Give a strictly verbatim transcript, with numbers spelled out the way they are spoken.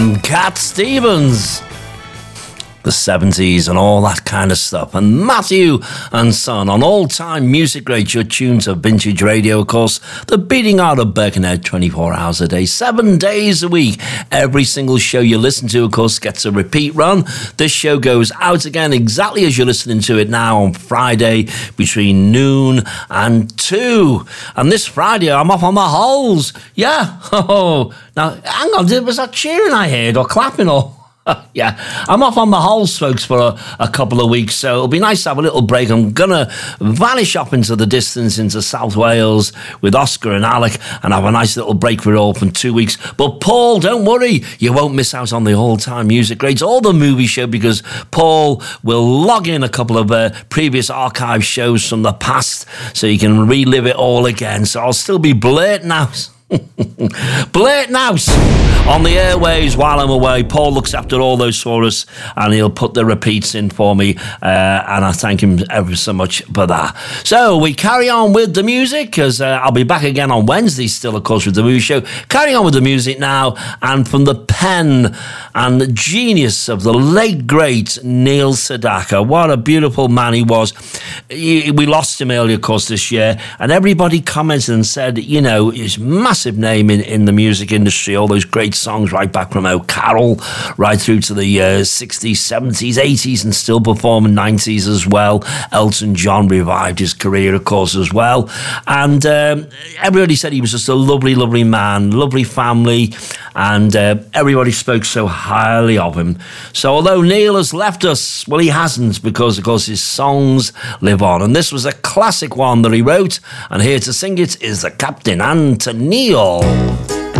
Cat Stevens, the seventies and all that kind of stuff. And Matthew and Son on all-time music great. Your tunes of Vintage Radio, of course. The beating out of Birkenhead twenty-four hours a day, seven days a week. Every single show you listen to, of course, gets a repeat run. This show goes out again exactly as you're listening to it now on Friday between noon and two. And this Friday, I'm off on my holes. Yeah. Oh, now, hang on. Was that cheering I heard or clapping or... yeah, I'm off on my holes, folks, for a, a couple of weeks, so it'll be nice to have a little break. I'm going to vanish off into the distance into South Wales with Oscar and Alec and have a nice little break for it all for two weeks. But Paul, don't worry, you won't miss out on the all-time music greats or the movie show, because Paul will log in a couple of uh, previous archive shows from the past so you can relive it all again. So I'll still be blurting out. Blurting out on the airwaves while I'm away. Paul looks after all those for us and he'll put the repeats in for me, uh, and I thank him ever so much for that. So we carry on with the music, because uh, I'll be back again on Wednesday still, of course, with the movie show. Carrying on with the music now, and from the pen and the genius of the late great Neil Sedaka. What a beautiful man he was. He, we lost him earlier, of course, this year, and everybody commented and said, you know, his massive name in, in the music industry, all those great songs right back from O'Carroll right through to the uh, sixties, seventies, eighties, and still performing nineties as well. Elton John revived his career, of course, as well. And um, everybody said he was just a lovely, lovely man, lovely family, and uh, everybody spoke so highly of him. So although Neil has left us, well, he hasn't, because, of course, his songs live on. And this was a classic one that he wrote, and here to sing it is the Captain Anthony.